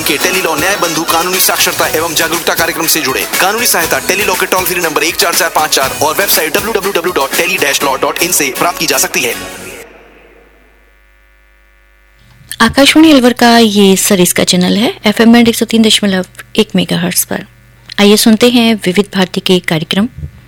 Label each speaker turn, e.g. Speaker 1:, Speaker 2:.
Speaker 1: के tele law न्याय बंधु कानूनी साक्षरता एवं जागरूकता कार्यक्रम से जुड़े। कानूनी सहायता टेली लॉ के टोल फ्री नंबर 14454 और वेबसाइट www.tele-law.in से प्राप्त की जा सकती है।
Speaker 2: आकाशवाणी अलवर का ये सरिस का चैनल है FM 103.1 मेगाहर्ट्ज पर। आइए सुनते हैं विविध भारती के कार्यक्रम।